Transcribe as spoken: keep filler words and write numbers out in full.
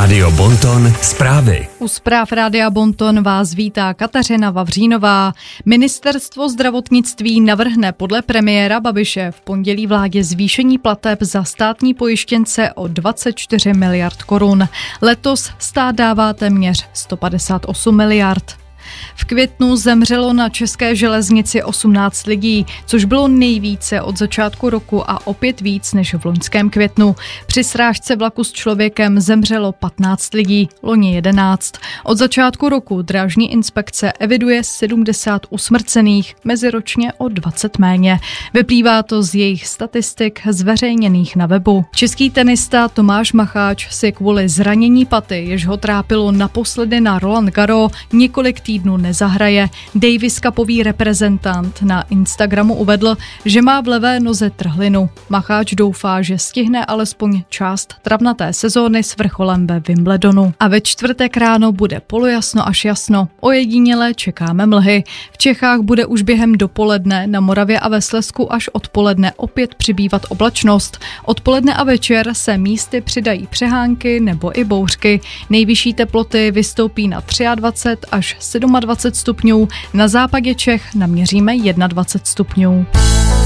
Rádio Bonton zprávy. U zpráv Rádia Bonton vás vítá Kateřina Vavřínová. Ministerstvo zdravotnictví navrhne podle premiéra Babiše v pondělí vládě zvýšení plateb za státní pojištěnce o dvacet čtyři miliard korun. Letos stát dává téměř sto padesát osm miliard. V květnu zemřelo na české železnici osmnáct lidí, což bylo nejvíce od začátku roku a opět víc než v loňském květnu. Při srážce vlaku s člověkem zemřelo patnáct lidí, loni jedenáct. Od začátku roku Drážní inspekce eviduje sedmdesát usmrcených, meziročně o dvacet méně. Vyplývá to z jejich statistik zveřejněných na webu. Český tenista Tomáš Macháč si kvůli zranění paty, jež ho trápilo naposledy na Roland Garros, několik týdnů nezahraje. Davis Cupový reprezentant na Instagramu uvedl, že má v levé noze trhlinu. Macháč doufá, že stihne alespoň část travnaté sezóny s vrcholem ve Wimbledonu. A ve čtvrtek ráno bude polojasno až jasno. Ojediněle čekáme mlhy. V Čechách bude už během dopoledne, na Moravě a ve Slezsku až odpoledne opět přibývat oblačnost. Odpoledne a večer se místy přidají přehánky nebo i bouřky. Nejvyšší teploty vystoupí na dvacet tři až dvacet sedm stupňů, na západě Čech naměříme dvacet jedna stupňů.